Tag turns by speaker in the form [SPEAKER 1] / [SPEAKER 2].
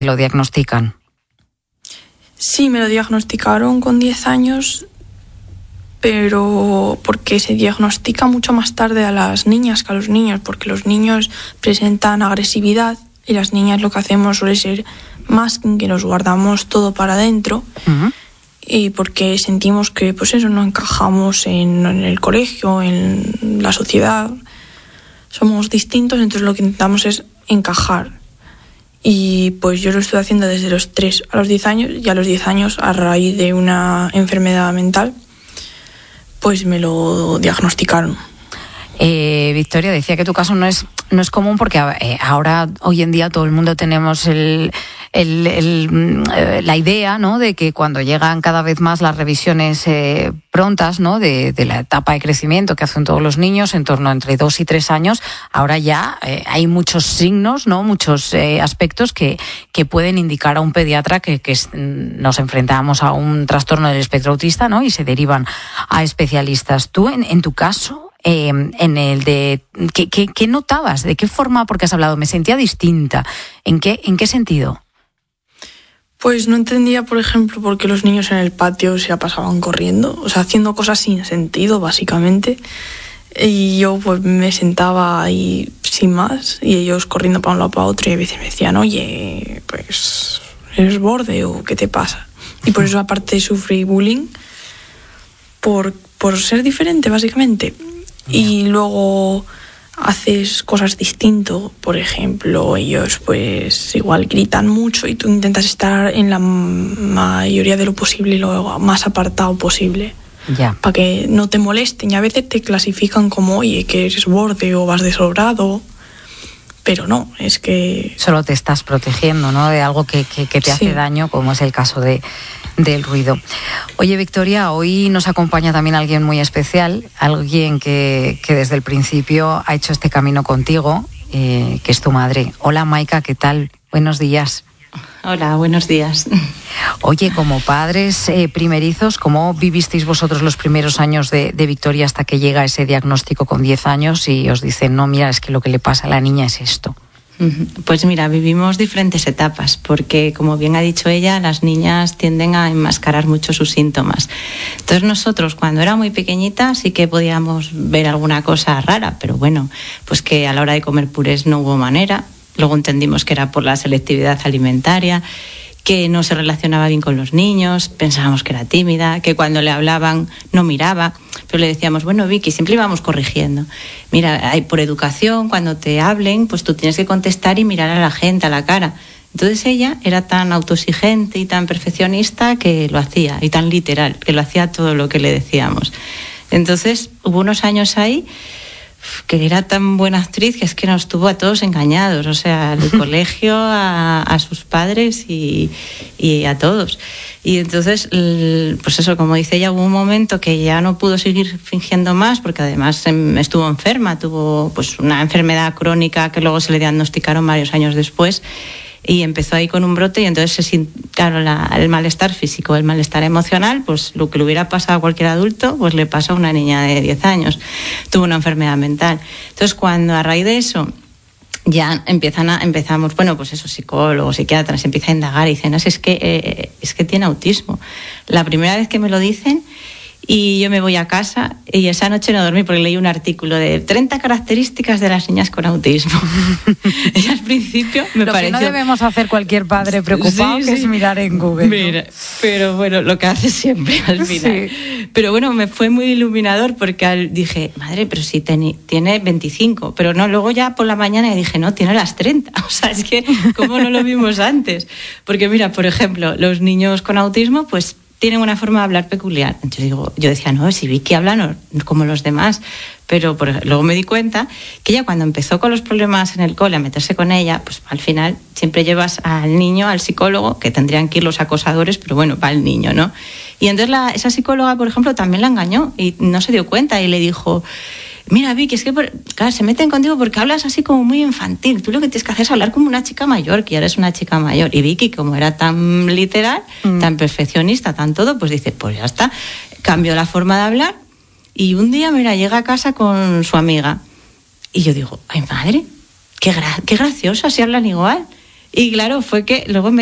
[SPEAKER 1] lo diagnostican.
[SPEAKER 2] Sí, me lo diagnosticaron con 10 años, pero porque se diagnostica mucho más tarde a las niñas que a los niños, porque los niños presentan agresividad y las niñas lo que hacemos suele ser masking, que nos guardamos todo para adentro. Uh-huh. Y porque sentimos que pues eso, no encajamos en el colegio, en la sociedad, somos distintos, entonces lo que intentamos es encajar. Y pues yo lo estoy haciendo desde los 3 a los 10 años, y a los 10 años, a raíz de una enfermedad mental, pues me lo diagnosticaron.
[SPEAKER 1] Victoria, decía que tu caso no es común porque ahora, hoy en día, todo el mundo tenemos la idea, ¿no?, de que cuando llegan cada vez más las revisiones prontas, ¿no?, de la etapa de crecimiento que hacen todos los niños, en torno a entre 2 y 3 años, ahora ya hay muchos signos, ¿no?, muchos aspectos que pueden indicar a un pediatra que nos enfrentamos a un trastorno del espectro autista, ¿no?, y se derivan a especialistas. Tú, en tu caso, en el de ¿qué notabas? ¿De qué forma? Porque has hablado, me sentía distinta. ¿En qué sentido?
[SPEAKER 2] Pues no entendía, por ejemplo, por qué los niños en el patio se la pasaban corriendo, o sea, haciendo cosas sin sentido, básicamente. Y yo pues me sentaba ahí sin más, y ellos corriendo para un lado para otro, y a veces me decían, oye, pues ¿eres borde o qué te pasa? Y por eso aparte sufrí bullying por ser diferente, básicamente. Y luego haces cosas distinto, por ejemplo, ellos pues igual gritan mucho y tú intentas estar en la mayoría de lo posible, lo más apartado posible, para que no te molesten, y a veces te clasifican como, oye, que eres borde o vas desobrado, pero no, es que...
[SPEAKER 1] Solo te estás protegiendo, ¿no?, de algo que te hace daño, como es el caso del ruido. Oye, Victoria, hoy nos acompaña también alguien muy especial, alguien que desde el principio ha hecho este camino contigo, que es tu madre. Hola, Maika, ¿qué tal? Buenos días.
[SPEAKER 3] Hola, buenos días.
[SPEAKER 1] Oye, como padres primerizos, ¿cómo vivisteis vosotros los primeros años de Victoria hasta que llega ese diagnóstico con 10 años y os dicen, no, mira, es que lo que le pasa a la niña es esto?
[SPEAKER 3] Pues mira, vivimos diferentes etapas, porque como bien ha dicho ella, las niñas tienden a enmascarar mucho sus síntomas. Entonces nosotros, cuando era muy pequeñita, sí que podíamos ver alguna cosa rara, pero bueno, pues que a la hora de comer purés no hubo manera. Luego entendimos que era por la selectividad alimentaria, que no se relacionaba bien con los niños, pensábamos que era tímida, que cuando le hablaban no miraba, pero le decíamos, bueno, Vicky, siempre íbamos corrigiendo. Mira, por educación, cuando te hablen, pues tú tienes que contestar y mirar a la gente, a la cara. Entonces ella era tan autoexigente y tan perfeccionista que lo hacía, y tan literal, que lo hacía todo lo que le decíamos. Entonces hubo unos años ahí que era tan buena actriz que es que nos tuvo a todos engañados, o sea, al colegio, a sus padres y a todos. Y entonces, pues eso, como dice ella, hubo un momento que ya no pudo seguir fingiendo más, porque además estuvo enferma, tuvo pues una enfermedad crónica que luego se le diagnosticaron varios años después, y empezó ahí con un brote, y entonces claro, el malestar físico, el malestar emocional, pues lo que le hubiera pasado a cualquier adulto, pues le pasa a una niña de 10 años. Tuvo una enfermedad mental. Entonces, cuando a raíz de eso ya empezamos, bueno, pues esos psicólogos, psiquiatras, empiezan a indagar y dicen, es que tiene autismo. La primera vez que me lo dicen, y yo me voy a casa, y esa noche no dormí porque leí un artículo de 30 características de las niñas con autismo. Y al principio me pareció...
[SPEAKER 1] Lo que no debemos hacer cualquier padre preocupado, sí, que es mirar en Google.
[SPEAKER 3] Mira, ¿no? Pero bueno, lo que hace siempre al final. Sí. Pero bueno, me fue muy iluminador porque dije, madre, pero si tiene 25. Pero no, luego ya por la mañana dije, no, tiene las 30. O sea, es que, ¿cómo no lo vimos antes? Porque mira, por ejemplo, los niños con autismo, pues tienen una forma de hablar peculiar. Entonces yo decía, no, si Vicky habla no como los demás. Pero luego me di cuenta que ella, cuando empezó con los problemas en el cole, a meterse con ella, pues al final siempre llevas al niño al psicólogo, que tendrían que ir los acosadores, pero bueno, va el niño, ¿no? Y entonces esa psicóloga, por ejemplo, también la engañó y no se dio cuenta, y le dijo, mira, Vicky, es que claro, se meten contigo porque hablas así como muy infantil. Tú lo que tienes que hacer es hablar como una chica mayor, que ya eres una chica mayor. Y Vicky, como era tan literal, tan perfeccionista, tan todo, pues dice, pues ya está. Cambió la forma de hablar, y un día, mira, llega a casa con su amiga. Y yo digo, ay, madre, qué graciosa, si hablan igual. Y claro, fue que luego